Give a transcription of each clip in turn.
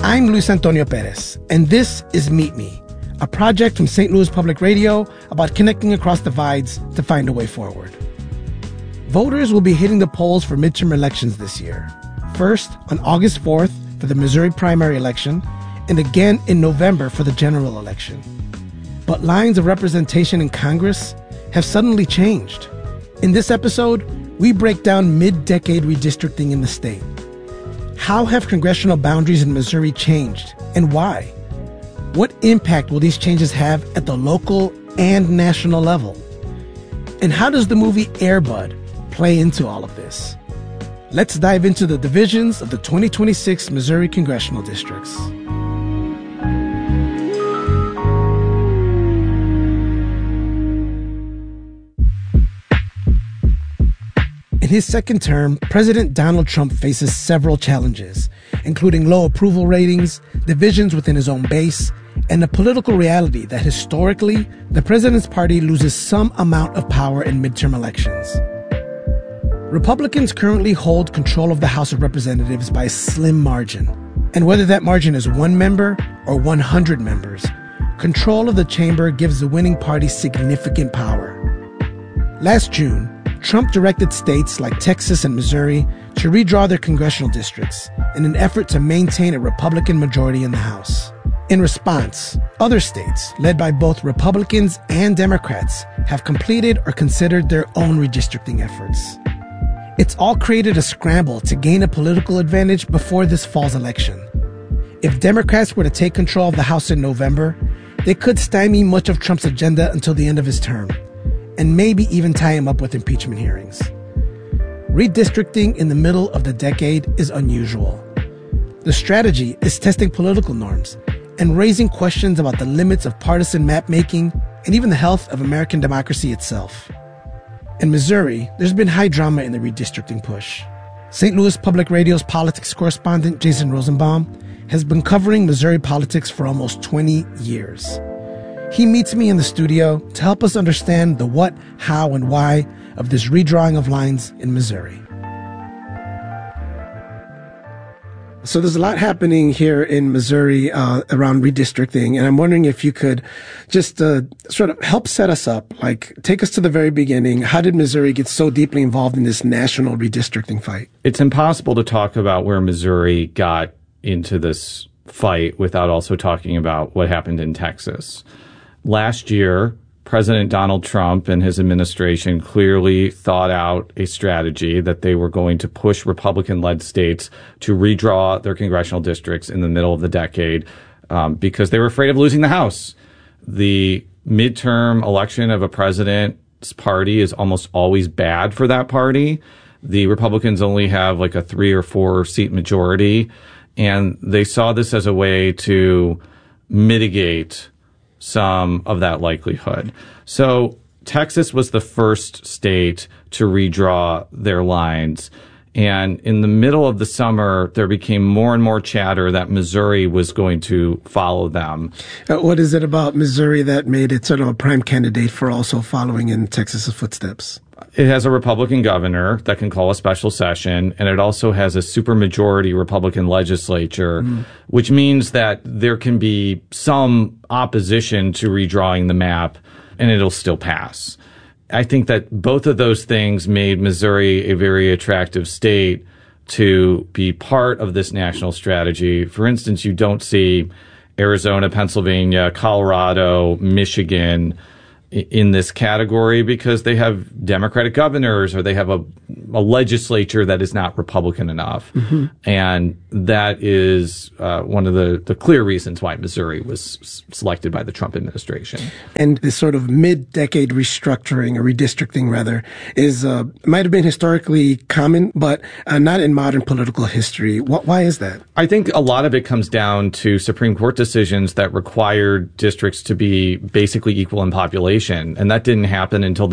I'm Luis Antonio Perez, and this is Meet Me, a project from St. Louis Public Radio about connecting across divides to find a way forward. Voters will be hitting the polls for midterm elections this year. First, on August 4th for the Missouri primary election, and again in November for the general election. But lines of representation in Congress have suddenly changed. In this episode, we break down mid-decade redistricting in the state. How have congressional boundaries in Missouri changed, and why? What impact will these changes have at the local and national level? And how does the movie Air Bud play into all of this? Let's dive into the divisions of the 2026 Missouri congressional districts. In his second term, President Donald Trump faces several challenges, including low approval ratings, divisions within his own base, and the political reality that historically, the president's party loses some amount of power in midterm elections. Republicans currently hold control of the House of Representatives by a slim margin. And whether that margin is 1 member or 100 members, control of the chamber gives the winning party significant power. Last June, Trump directed states like Texas and Missouri to redraw their congressional districts in an effort to maintain a Republican majority in the House. In response, other states, led by both Republicans and Democrats, have completed or considered their own redistricting efforts. It's all created a scramble to gain a political advantage before this fall's election. If Democrats were to take control of the House in November, they could stymie much of Trump's agenda until the end of his term, and maybe even tie him up with impeachment hearings. Redistricting in the middle of the decade is unusual. The strategy is testing political norms and raising questions about the limits of partisan map-making and even the health of American democracy itself. In Missouri, there's been high drama in the redistricting push. St. Louis Public Radio's politics correspondent Jason Rosenbaum has been covering Missouri politics for almost 20 years. He meets me in the studio to help us understand the what, how, and why of this redrawing of lines in Missouri. So there's a lot happening here in Missouri around redistricting, and I'm wondering if you could just sort of help set us up, like take us to the very beginning. How did Missouri get so deeply involved in this national redistricting fight? It's impossible to talk about where Missouri got into this fight without also talking about what happened in Texas. Last year, President Donald Trump and his administration clearly thought out a strategy that they were going to push Republican-led states to redraw their congressional districts in the middle of the decade because they were afraid of losing the House. The midterm election of a president's party is almost always bad for that party. The Republicans only have like a 3 or 4 seat majority, and they saw this as a way to mitigate some of that likelihood. So Texas was the first state to redraw their lines. And in the middle of the summer, there became more and more chatter that Missouri was going to follow them. What is it about Missouri that made it sort of a prime candidate for also following in Texas's footsteps? It has a Republican governor that can call a special session, and it also has a supermajority Republican legislature, which means that there can be some opposition to redrawing the map, and it'll still pass. I think that both of those things made Missouri a very attractive state to be part of this national strategy. For instance, you don't see Arizona, Pennsylvania, Colorado, Michigan in this category because they have Democratic governors or they have a legislature that is not Republican enough. And that is one of the clear reasons why Missouri was selected by the Trump administration. And this sort of mid-decade restructuring, or redistricting rather, is might have been historically common, but not in modern political history. Why is that? I think a lot of it comes down to Supreme Court decisions that required districts to be basically equal in population, and that didn't happen until the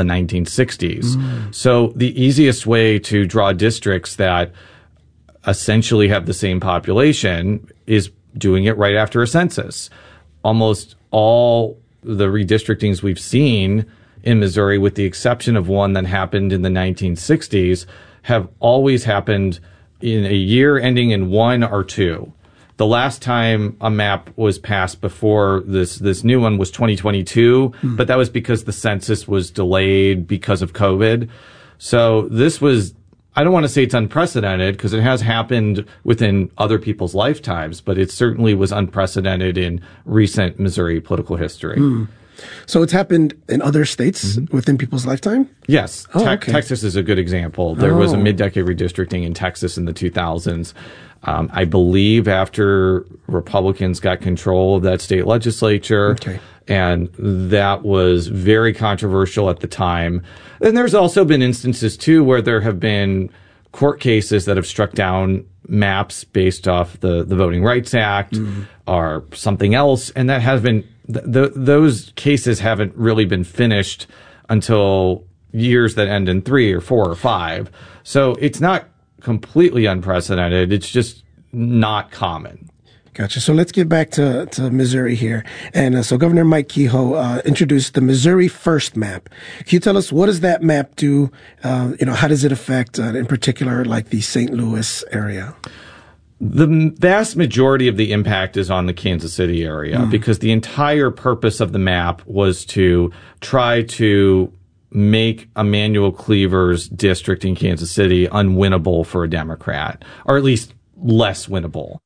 1960s. So the easiest way to draw districts that essentially have the same population is doing it right after a census. Almost all the redistrictings we've seen in Missouri, with the exception of one that happened in the 1960s, have always happened in a year ending in 1 or 2. The last time a map was passed before this new one was 2022, but that was because the census was delayed because of COVID. So this was, I don't want to say it's unprecedented because it has happened within other people's lifetimes, but it certainly was unprecedented in recent Missouri political history. So it's happened in other states within people's lifetime? Yes. Okay. Texas is a good example. There was a mid-decade redistricting in Texas in the 2000s. I believe after Republicans got control of that state legislature. Okay. And that was very controversial at the time. And there's also been instances, too, where there have been court cases that have struck down maps based off the Voting Rights Act or something else. And that has been, those cases haven't really been finished until years that end in 3 or 4 or 5. So it's not completely unprecedented. It's just not common. Gotcha. So let's get back to Missouri here. And so Governor Mike Kehoe introduced the Missouri First map. Can you tell us, what does that map do? How does it affect, in particular, like the St. Louis area? The vast majority of the impact is on the Kansas City area because the entire purpose of the map was to try to make Emanuel Cleaver's district in Kansas City unwinnable for a Democrat, or at least less winnable.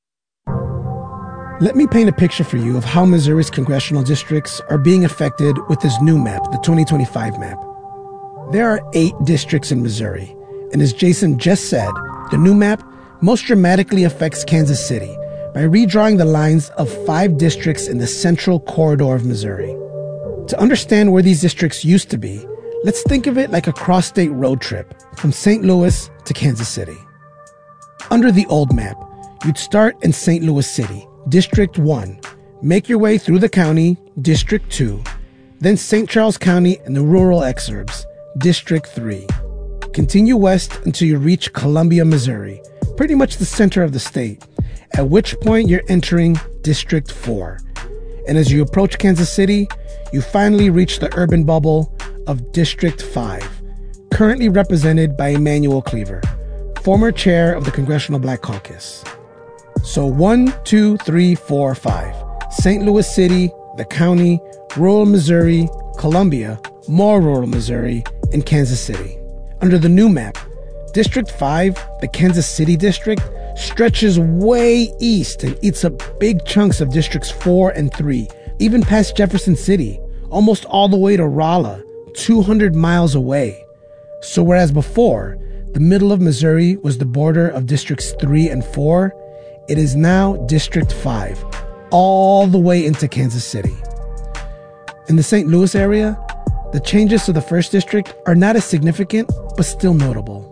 Let me paint a picture for you of how Missouri's congressional districts are being affected with this new map, the 2025 map. There are 8 districts in Missouri, and as Jason just said, the new map most dramatically affects Kansas City by redrawing the lines of 5 districts in the central corridor of Missouri. To understand where these districts used to be, let's think of it like a cross-state road trip from St. Louis to Kansas City. Under the old map, you'd start in St. Louis City, District 1, make your way through the county, District 2, then St. Charles County and the rural exurbs, District 3. Continue west until you reach Columbia, Missouri, pretty much the center of the state, at which point you're entering District 4. And as you approach Kansas City, you finally reach the urban bubble of District 5, currently represented by Emanuel Cleaver, former chair of the Congressional Black Caucus. So 1, 2, 3, 4, 5. St. Louis City, the county, rural Missouri, Columbia, more rural Missouri, and Kansas City. Under the new map, District 5, the Kansas City district, stretches way east and eats up big chunks of Districts 4 and 3, even past Jefferson City, almost all the way to Rolla, 200 miles away. So whereas before, the middle of Missouri was the border of Districts 3 and 4, it is now District 5, all the way into Kansas City. In the St. Louis area, the changes to the first district are not as significant, but still notable.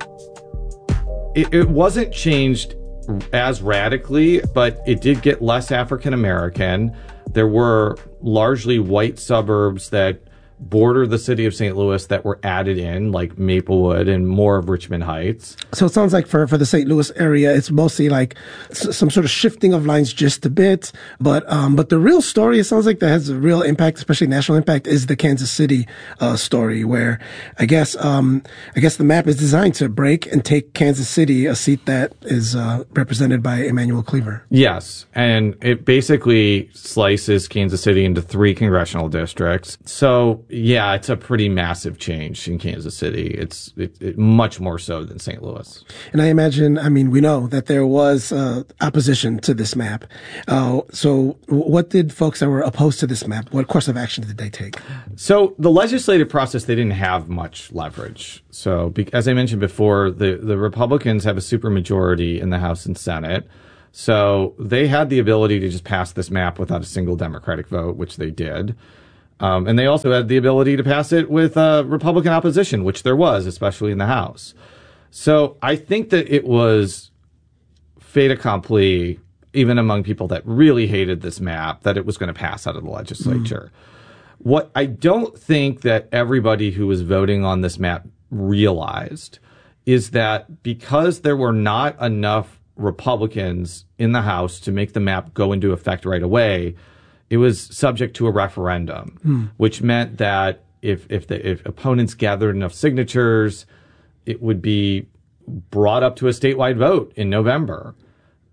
It wasn't changed as radically, but it did get less African American. There were largely white suburbs that border the city of St. Louis that were added in, like Maplewood and more of Richmond Heights. So it sounds like for the St. Louis area, it's mostly like some sort of shifting of lines just a bit. But the real story, it sounds like that has a real impact, especially national impact, is the Kansas City story, where I guess the map is designed to break and take Kansas City, a seat that is represented by Emanuel Cleaver. Yes, and it basically slices Kansas City into 3 congressional districts. So yeah, it's a pretty massive change in Kansas City. It's much more so than St. Louis. And I imagine, we know that there was opposition to this map. So what did folks that were opposed to this map, what course of action did they take? So the legislative process, they didn't have much leverage. So as I mentioned before, the Republicans have a supermajority in the House and Senate. So they had the ability to just pass this map without a single Democratic vote, which they did. And they also had the ability to pass it with Republican opposition, which there was, especially in the House. So I think that it was fait accompli, even among people that really hated this map, that it was going to pass out of the legislature. What I don't think that everybody who was voting on this map realized is that because there were not enough Republicans in the House to make the map go into effect right away, it was subject to a referendum, which meant that if opponents gathered enough signatures, it would be brought up to a statewide vote in November.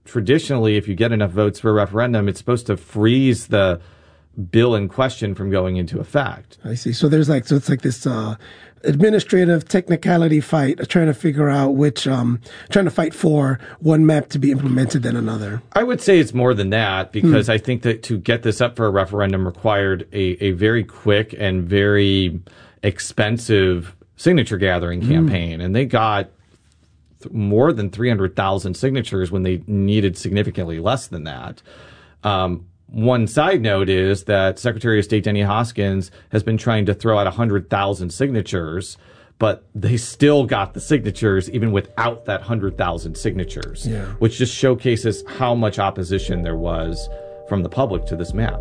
traditionally, if you get enough votes for a referendum, it's supposed to freeze the bill in question from going into effect. I see. So it's like this administrative technicality fight, trying to figure out trying to fight for one map to be implemented than another. I would say it's more than that, because I think that to get this up for a referendum required a very quick and very expensive signature gathering campaign. And they got more than 300,000 signatures when they needed significantly less than that. One side note is that Secretary of State Denny Hoskins has been trying to throw out 100,000 signatures, but they still got the signatures even without that 100,000 signatures, which just showcases how much opposition there was from the public to this map.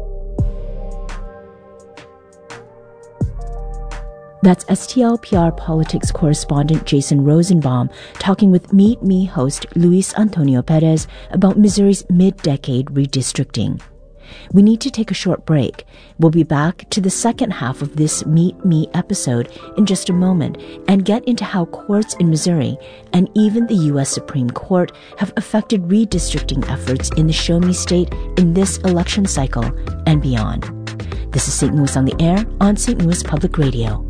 That's STL PR politics correspondent Jason Rosenbaum talking with Meet Me host Luis Antonio Perez about Missouri's mid-decade redistricting. We need to take a short break. We'll be back to the second half of this Meet Me episode in just a moment and get into how courts in Missouri and even the U.S. Supreme Court have affected redistricting efforts in the Show Me State in this election cycle and beyond. This is St. Louis on the Air on St. Louis Public Radio.